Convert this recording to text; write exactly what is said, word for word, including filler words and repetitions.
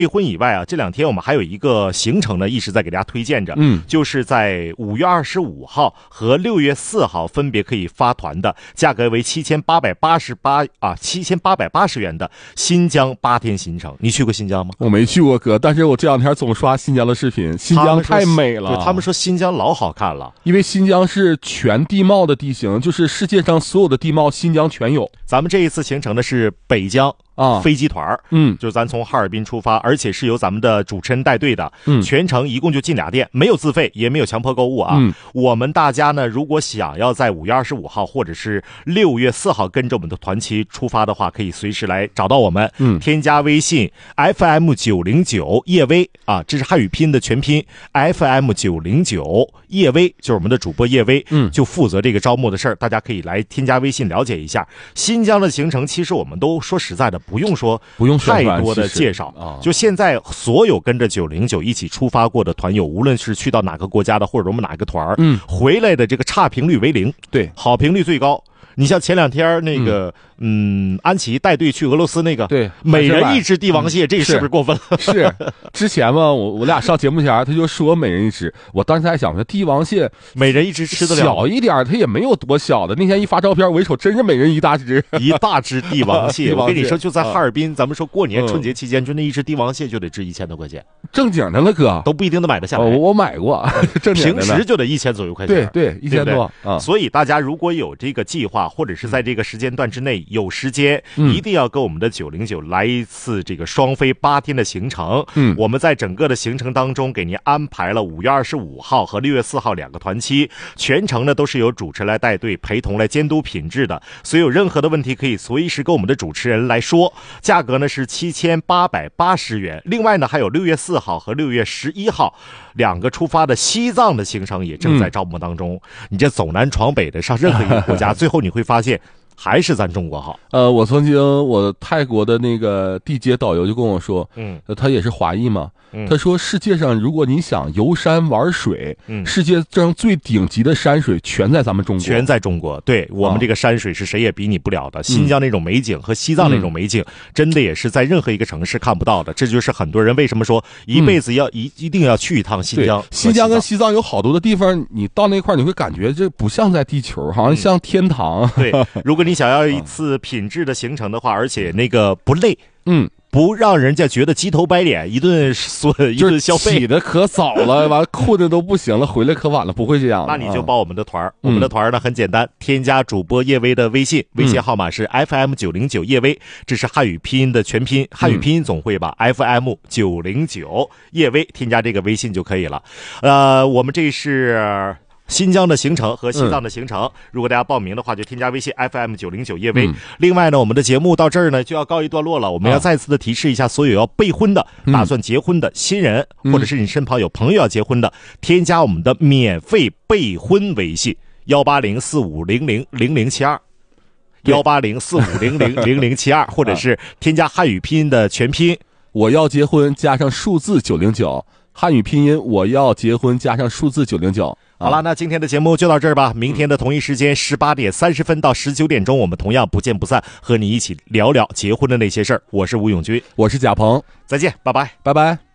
备婚以外啊，这两天我们还有一个行程呢，一直在给大家推荐着，嗯，就是在五月二十五号和六月四号分别可以发团的，价格为七千八百八十八啊，七千八百八十元的新疆八天行程。你去过新疆吗？ 我没去过哥，但是我这两天总刷新疆的视频，新疆太美了。 对，他们说新疆老好看了， 因为新疆是全地貌的地形，就是世界上所有的地貌，新疆全有。 咱们这一次行程呢是北疆。啊，飞机团嗯，就是咱从哈尔滨出发，而且是由咱们的主持人带队的，嗯，全程一共就进俩店，没有自费，也没有强迫购物啊。嗯，我们大家呢，如果想要在五月二十五号或者是六月四号跟着我们的团期出发的话，可以随时来找到我们，嗯，添加微信 F M 九零九 叶薇啊，这是汉语拼音的全拼 F M 九零九 叶薇，就是我们的主播叶薇，嗯，就负责这个招募的事儿，大家可以来添加微信了解一下。新疆的行程，其实我们都说实在的。不用说， 不用太多的介绍啊！就现在所有跟着九零九一起出发过的团友，无论是去到哪个国家的，或者我们哪个团嗯，回来的这个差评率为零， 对， 好评率最高。你像前两天那个，嗯，嗯安琪带队去俄罗斯那个， 对， 每人一只帝王蟹，这个是不是过分了？ 是，之前嘛，我我俩上节目前，他就说每人一只，我当时还想说，帝王蟹每人一只吃得了， 小一点，它也没有多小的。那天一发照片，我一瞅，真是每人一大只， 一大只帝王蟹。我跟你说，就在哈尔滨，咱们说过年春节期间，就那一只帝王蟹就得值一千多块钱， 正经的了，哥都不一定能买得下来。 我我买过，正经的， 平时就得一千左右块钱， 对对，一千多啊。所以大家如果有这个计划，或者是在这个时间段之内有时间，嗯、一定要跟我们的九零九来一次这个双飞八天的行程。嗯，我们在整个的行程当中给您安排了五月二十五号和六月四号两个团期，全程呢都是由主持来带队陪同来监督品质的，所以有任何的问题可以随时跟我们的主持人来说。价格呢是七千八百八十元。另外呢还有六月四号和六月十一号两个出发的西藏的行程也正在招募当中。嗯、你这走南闯北的上任何一个国家，最后你会发现。还是咱中国好。 呃，我曾经我泰国的那个地接导游就跟我说，嗯，他也是华裔嘛，嗯、他说世界上如果你想游山玩水，嗯，世界上最顶级的山水全在咱们中国， 全在中国。对，我们这个山水是谁也比拟不了的。啊、新疆那种美景和西藏那种美景，嗯、真的也是在任何一个城市看不到的。这就是很多人为什么说一辈子要一、嗯、一定要去一趟新疆。 新疆跟西藏有好多的地方，你到那块你会感觉这不像在地球，好像像天堂。 嗯、对，如果你想要一次品质的行程的话，而且那个不累，嗯，不让人家觉得鸡头白脸，一顿所一顿消费， 起的可早了，完困的都不行了，回来可晚了，不会这样。 那你就报我们的团、嗯、我们的团呢很简单，添加主播叶薇的微信，微信号码是 F M 九零九 叶薇，这是汉语拼音的全拼，汉语拼音总会吧、嗯、F M 九零九 叶薇，添加这个微信就可以了。呃，我们这是。新疆的行程和西藏的行程、嗯、如果大家报名的话就添加微信 F M 九零九 叶薇、嗯、另外呢我们的节目到这儿呢就要告一段落了，我们要再次的提示一下所有要备婚的、嗯、打算结婚的新人、嗯、或者是你身旁有朋友要结婚的、嗯、添加我们的免费备婚微信一八零四五零零零零七二一八零四五零零零零七二或者是添加汉语拼音的全拼我要结婚加上数字九零九，汉语拼音我要结婚加上数字九零九。 好了，那今天的节目就到这儿吧。明天的同一时间十八点三十分到十九点钟，我们同样不见不散，和你一起聊聊结婚的那些事儿。我是吴永军， 我是贾鹏， 再见，拜拜， 拜拜。